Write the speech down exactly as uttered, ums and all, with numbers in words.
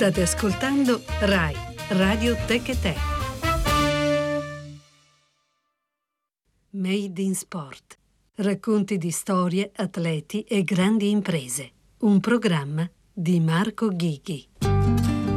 State ascoltando Rai Radio Tech e Te. Made in Sport. Racconti di storie, atleti e grandi imprese. Un programma di Marco Ghighi.